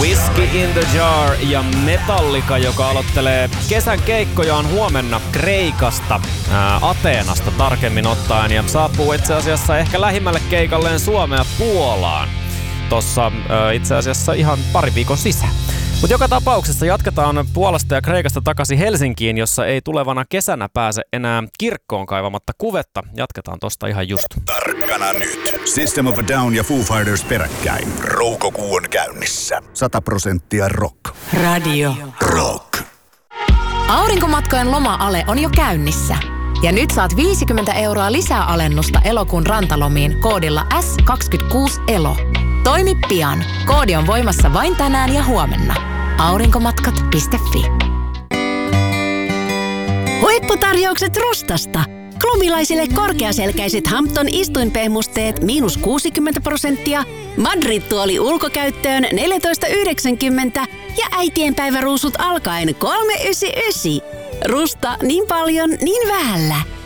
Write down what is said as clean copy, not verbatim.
Whiskey in the Jar ja Metallica, joka aloittelee kesän keikkojaan huomenna Kreikasta, Ateenasta tarkemmin ottaen, ja saapuu itse asiassa ehkä lähimmälle keikalleen Suomea Puolaan. Tossa itse asiassa ihan pari viikon sisään. Mutta joka tapauksessa jatketaan Puolasta ja Kreikasta takaisin Helsinkiin, jossa ei tulevana kesänä pääse enää kirkkoon kaivamatta kuvetta. Jatketaan tosta ihan just. Tarkkana nyt. System of a Down ja Foo Fighters peräkkäin. Roukokuu on käynnissä. 100% rock. Radio Rock. Aurinkomatkojen loma-ale on jo käynnissä. Ja nyt saat 50 € lisää alennusta elokuun rantalomiin koodilla S26ELO. Toimi pian. Koodi on voimassa vain tänään ja huomenna. Aurinkomatkat.fi. Huipputarjoukset Rustasta. Klubilaisille korkeaselkäiset Hampton istuinpehmusteet -60%, Madrid-tuoli ulkokäyttöön 14,90 ja äitienpäiväruusut alkaen 3,99. Rusta, niin paljon, niin vähällä.